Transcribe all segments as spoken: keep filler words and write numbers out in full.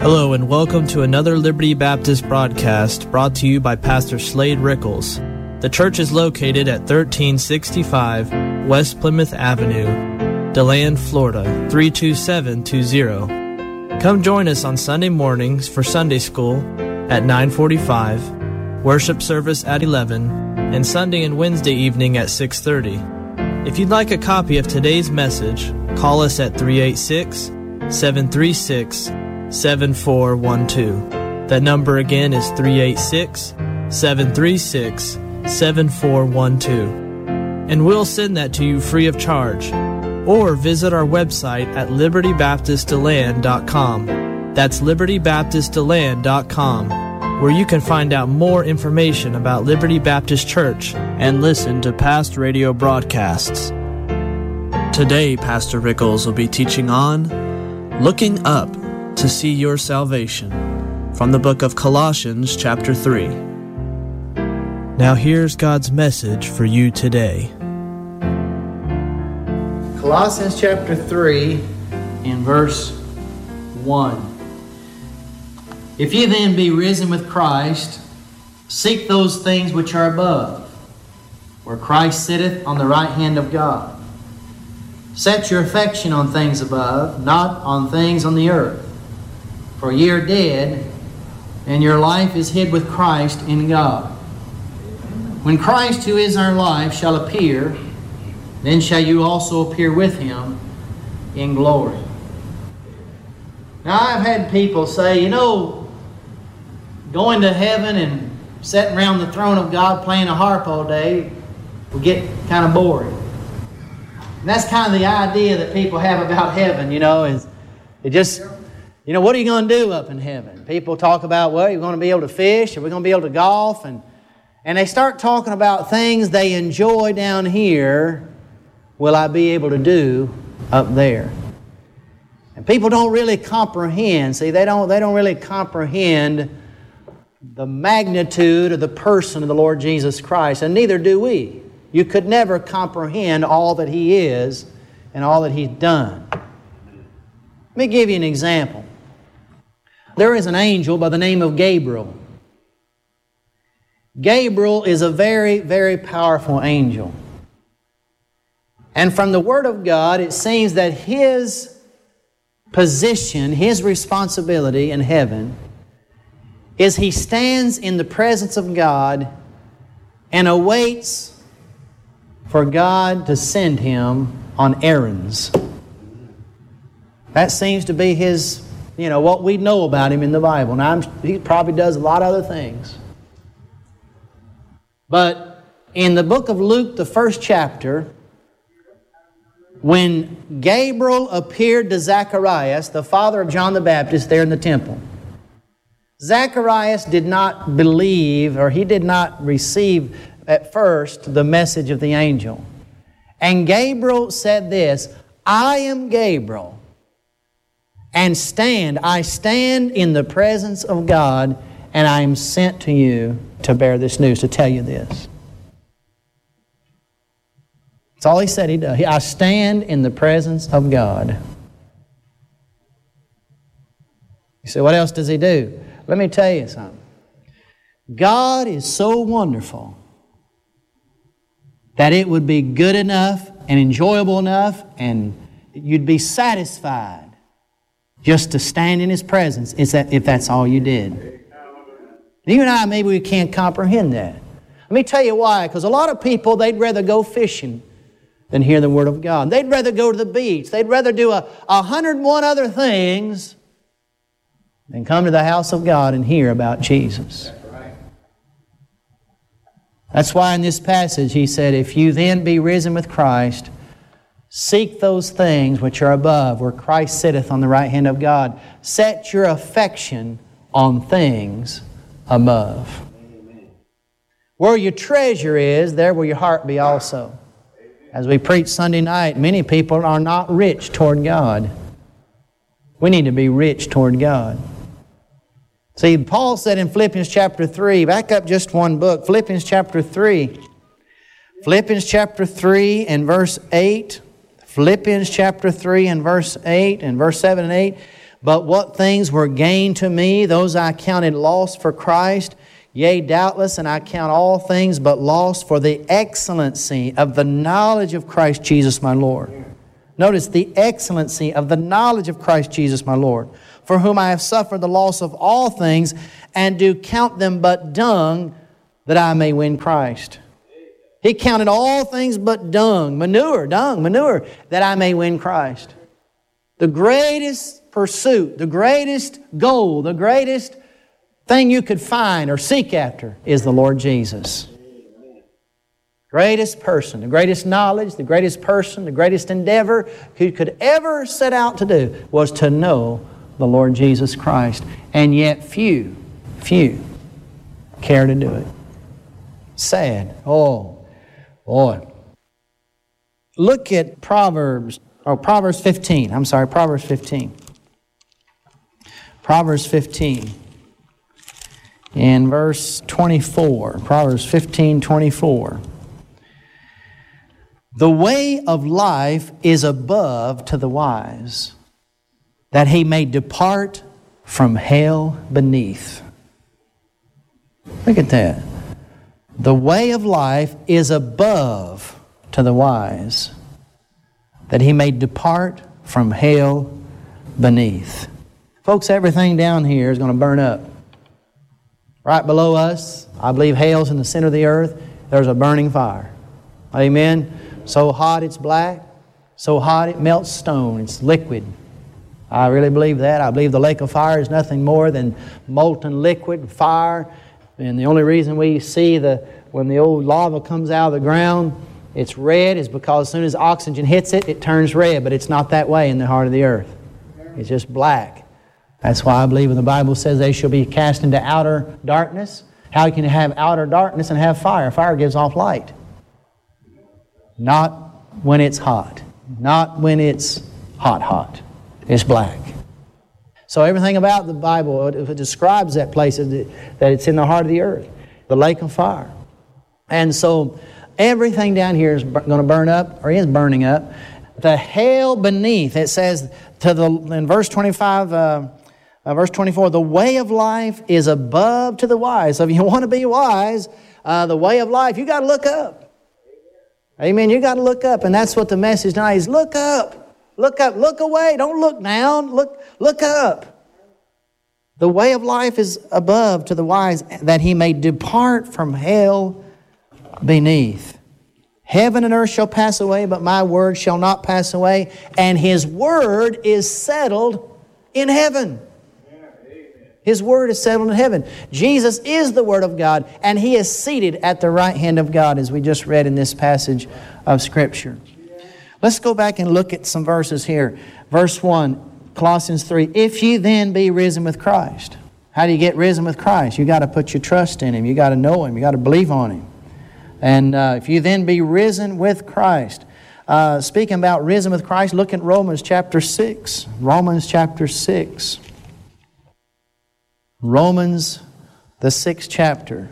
Hello and welcome to another Liberty Baptist broadcast brought to you by Pastor Slade Rickles. The church is located at thirteen sixty-five West Plymouth Avenue, DeLand, Florida, three two seven two zero. Come join us on Sunday mornings for Sunday school at nine forty-five, worship service at eleven, and Sunday and Wednesday evening at six thirty. If you'd like a copy of today's message, call us at three eight six, seven three six, seven four one two. That number again is three eight six, seven three six, seven four one two. And we'll send that to you free of charge. Or visit our website at liberty baptist deland dot com. That's liberty baptist deland dot com, where you can find out more information about Liberty Baptist Church and listen to past radio broadcasts. Today, Pastor Rickles will be teaching on Looking Up to See Your Salvation from the book of Colossians chapter three. Now here's God's message for you today. Colossians chapter three in verse one. If ye then be risen with Christ, seek those things which are above, where Christ sitteth on the right hand of God. Set your affection on things above, not on things on the earth. For ye are dead, and your life is hid with Christ in God. When Christ, who is our life, shall appear, then shall you also appear with Him in glory. Now, I've had people say, you know, going to heaven and sitting around the throne of God playing a harp all day will get kind of boring. And that's kind of the idea that people have about heaven, you know, is it just... You know, what are you going to do up in heaven? People talk about, well, you're going to be able to fish, or we're going to be able to golf, and and they start talking about things they enjoy down here, will I be able to do up there? And people don't really comprehend, see, they don't they don't really comprehend the magnitude of the person of the Lord Jesus Christ, and neither do we. You could never comprehend all that He is and all that He's done. Let me give you an example. There is an angel by the name of Gabriel. Gabriel is a very, very powerful angel. And from the Word of God, it seems that his position, his responsibility in heaven, is he stands in the presence of God and awaits for God to send him on errands. That seems to be his, you know, what we know about him in the Bible. Now, I'm, he probably does a lot of other things. But in the book of Luke, the first chapter, when Gabriel appeared to Zacharias, the father of John the Baptist, there in the temple, Zacharias did not believe, or he did not receive at first the message of the angel. And Gabriel said this, I am Gabriel, and stand, I stand in the presence of God, and I am sent to you to bear this news, to tell you this. That's all he said he does. I stand in the presence of God. You say, what else does he do? Let me tell you something. God is so wonderful that it would be good enough and enjoyable enough, and you'd be satisfied just to stand in His presence, is that if that's all you did. You and I, maybe we can't comprehend that. Let me tell you why. Because a lot of people, they'd rather go fishing than hear the Word of God. They'd rather go to the beach. They'd rather do a, a hundred and one other things than come to the house of God and hear about Jesus. That's why in this passage he said, if you then be risen with Christ, seek those things which are above, where Christ sitteth on the right hand of God. Set your affection on things above. Amen. Where your treasure is, there will your heart be also. As we preached Sunday night, many people are not rich toward God. We need to be rich toward God. See, Paul said in Philippians chapter three, back up just one book, Philippians chapter three. Philippians chapter three and verse eight. Philippians chapter three and verse eight and verse seven and eight. But what things were gain to me, those I counted loss for Christ. Yea, doubtless, and I count all things but loss for the excellency of the knowledge of Christ Jesus my Lord. Notice the excellency of the knowledge of Christ Jesus my Lord, for whom I have suffered the loss of all things, and do count them but dung, that I may win Christ. He counted all things but dung, manure, dung, manure, that I may win Christ. The greatest pursuit, the greatest goal, the greatest thing you could find or seek after is the Lord Jesus. Greatest person, the greatest knowledge, the greatest person, the greatest endeavor you could ever set out to do was to know the Lord Jesus Christ. And yet few, few care to do it. Sad. Oh, boy. Look at Proverbs, or Proverbs fifteen. I'm sorry, Proverbs fifteen. Proverbs fifteen. In verse twenty-four, Proverbs fifteen, twenty-four. The way of life is above to the wise, that he may depart from hell beneath. Look at that. The way of life is above to the wise, that he may depart from hell beneath. Folks, everything down here is going to burn up. Right below us, I believe hell's in the center of the earth, there's a burning fire. Amen? So hot it's black, so hot it melts stone, it's liquid. I really believe that. I believe the lake of fire is nothing more than molten liquid, fire. And the only reason we see the when the old lava comes out of the ground, it's red, is because as soon as oxygen hits it, it turns red. But it's not that way in the heart of the earth. It's just black. That's why I believe when the Bible says they shall be cast into outer darkness. How can you have outer darkness and have fire? Fire gives off light. Not when it's hot. Not when it's hot, hot. It's black. So everything about the Bible, it describes that place, that it's in the heart of the earth, the lake of fire. And so everything down here is going to burn up, or is burning up. The hell beneath, it says to the in verse twenty-five, uh, uh, verse twenty-four, the way of life is above to the wise. So if you want to be wise, uh, the way of life, you got to look up. Amen. You got to look up, and that's what the message tonight is. Look up, look up, look away. Don't look down. Look, look up. The way of life is above to the wise, that he may depart from hell beneath. Heaven and earth shall pass away, but my word shall not pass away. And his word is settled in heaven. His word is settled in heaven. Jesus is the Word of God, and He is seated at the right hand of God, as we just read in this passage of Scripture. Let's go back and look at some verses here. Verse one, Colossians three. If ye then be risen with Christ. How do you get risen with Christ? You got to put your trust in Him. You got to know Him. You got to believe on Him. And uh, if you then be risen with Christ. Uh, speaking about risen with Christ, look at Romans chapter six. Romans chapter six. Romans, the sixth chapter.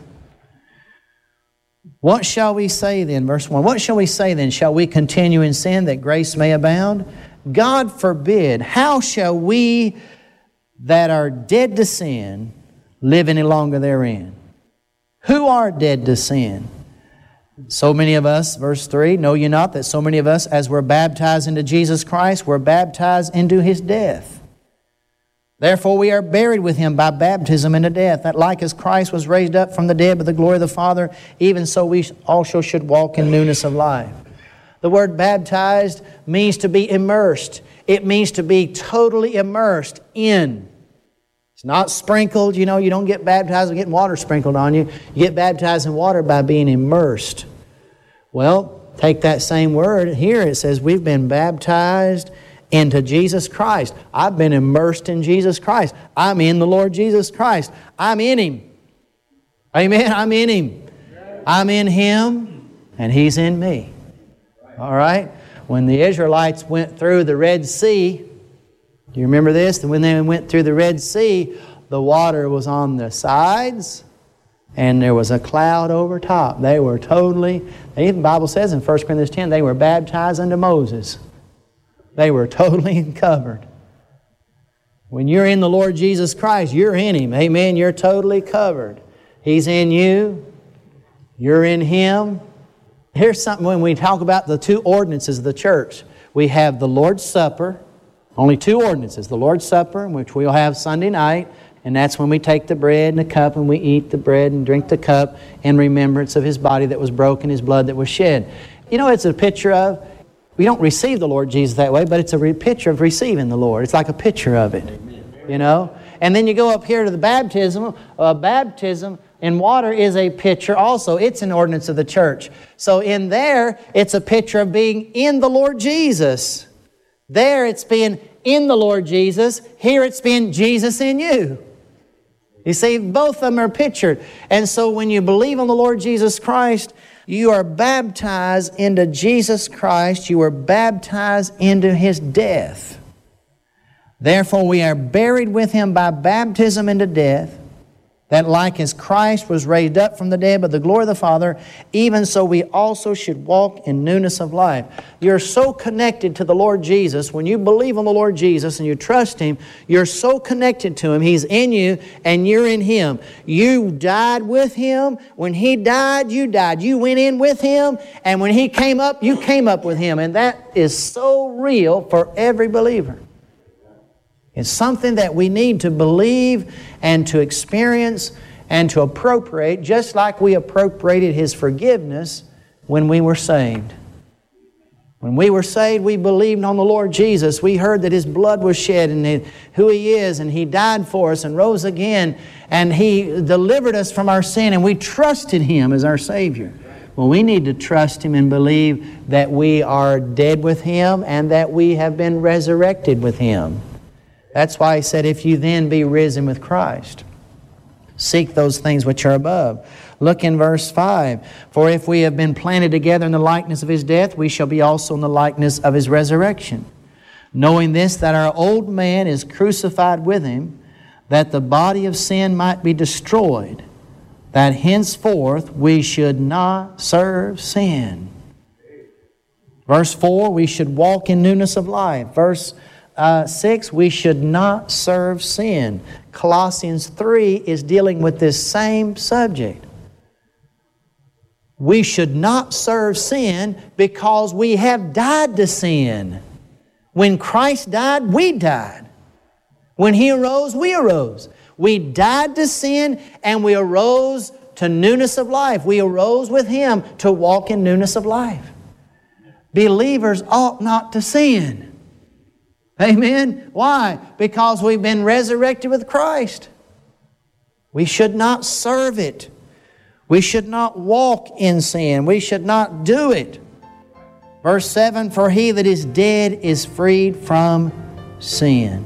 What shall we say then? Verse one. What shall we say then? Shall we continue in sin that grace may abound? God forbid. How shall we that are dead to sin live any longer therein? Who are dead to sin? So many of us, verse three, know ye not that so many of us, as were baptized into Jesus Christ, were baptized into His death? Therefore we are buried with Him by baptism into death, that like as Christ was raised up from the dead by the glory of the Father, even so we also should walk in newness of life. The word baptized means to be immersed. It means to be totally immersed in. It's not sprinkled. You know, you don't get baptized by getting water sprinkled on you. You get baptized in water by being immersed. Well, take that same word. Here it says we've been baptized into Jesus Christ. I've been immersed in Jesus Christ. I'm in the Lord Jesus Christ. I'm in Him. Amen. I'm in Him. I'm in Him, and He's in me. All right? When the Israelites went through the Red Sea, do you remember this? When they went through the Red Sea, the water was on the sides, and there was a cloud over top. They were totally, even the Bible says in First Corinthians ten, they were baptized unto Moses. They were totally covered. When you're in the Lord Jesus Christ, you're in Him. Amen. You're totally covered. He's in you. You're in Him. Here's something when we talk about the two ordinances of the church. We have the Lord's Supper. Only two ordinances. The Lord's Supper, which we'll have Sunday night. And that's when we take the bread and the cup and we eat the bread and drink the cup in remembrance of His body that was broken, His blood that was shed. You know, it's a picture of, we don't receive the Lord Jesus that way, but it's a re- picture of receiving the Lord. It's like a picture of it, you know. And then you go up here to the baptism. Uh, baptism in water is a picture also. It's an ordinance of the church. So in there, it's a picture of being in the Lord Jesus. There it's being in the Lord Jesus. Here it's being Jesus in you. You see, both of them are pictured. And so when you believe on the Lord Jesus Christ, you are baptized into Jesus Christ. You are baptized into His death. Therefore, we are buried with Him by baptism into death, that like as Christ was raised up from the dead by the glory of the Father, even so we also should walk in newness of life. You're so connected to the Lord Jesus. When you believe on the Lord Jesus and you trust Him, you're so connected to Him. He's in you and you're in Him. You died with Him. When He died, you died. You went in with Him, and when He came up, you came up with Him. And that is so real for every believer. It's something that we need to believe and to experience and to appropriate, just like we appropriated His forgiveness when we were saved. When we were saved, we believed on the Lord Jesus. We heard that His blood was shed and who He is, and He died for us and rose again, and He delivered us from our sin, and we trusted Him as our Savior. Well, we need to trust Him and believe that we are dead with Him and that we have been resurrected with Him. That's why He said, if you then be risen with Christ, seek those things which are above. Look in verse five. For if we have been planted together in the likeness of His death, we shall be also in the likeness of His resurrection. Knowing this, that our old man is crucified with Him, that the body of sin might be destroyed, that henceforth we should not serve sin. Verse four, we should walk in newness of life. Verse Uh, six, we should not serve sin. Colossians three is dealing with this same subject. We should not serve sin because we have died to sin. When Christ died, we died. When He arose, we arose. We died to sin and we arose to newness of life. We arose with Him to walk in newness of life. Believers ought not to sin. Amen? Why? Because we've been resurrected with Christ. We should not serve it. We should not walk in sin. We should not do it. Verse seven, for he that is dead is freed from sin.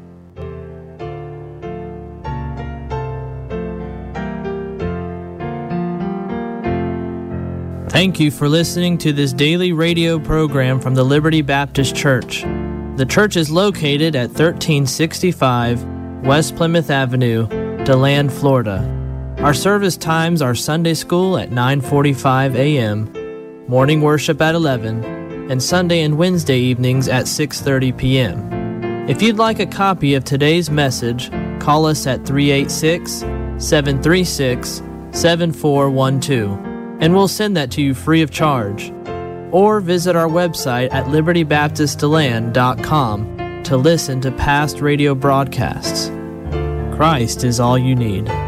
Thank you for listening to this daily radio program from the Liberty Baptist Church. The church is located at thirteen sixty-five West Plymouth Avenue, DeLand, Florida. Our service times are Sunday school at nine forty-five a.m., morning worship at eleven, and Sunday and Wednesday evenings at six thirty p.m. If you'd like a copy of today's message, call us at three eight six, seven three six, seven four one two, and we'll send that to you free of charge. Or visit our website at liberty baptist deland dot com to listen to past radio broadcasts. Christ is all you need.